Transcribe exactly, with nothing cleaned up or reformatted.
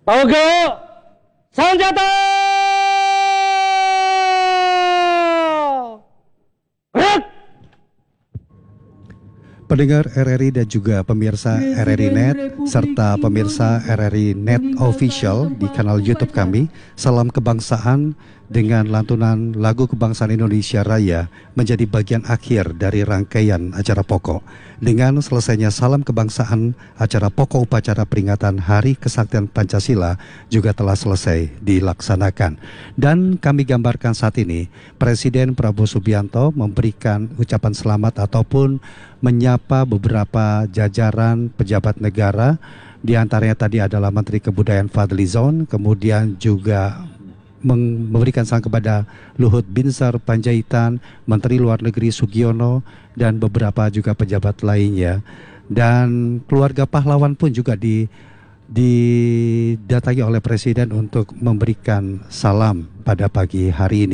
Oke, senjata! Gerak! Pendengar R R I dan juga pemirsa R R I Net serta pemirsa R R I Net Official di kanal YouTube kami, salam kebangsaan dengan lantunan lagu kebangsaan Indonesia Raya menjadi bagian akhir dari rangkaian acara pokok. Dengan selesainya salam kebangsaan, acara pokok upacara peringatan Hari Kesaktian Pancasila juga telah selesai dilaksanakan. Dan kami gambarkan saat ini, Presiden Prabowo Subianto memberikan ucapan selamat ataupun menyapa beberapa jajaran pejabat negara. Di antaranya tadi adalah Menteri Kebudayaan Fadlizon, kemudian juga memberikan salam kepada Luhut Binsar Panjaitan, Menteri Luar Negeri Sugiono, dan beberapa juga pejabat lainnya. Dan keluarga pahlawan pun juga di, didatangi oleh Presiden untuk memberikan salam pada pagi hari ini.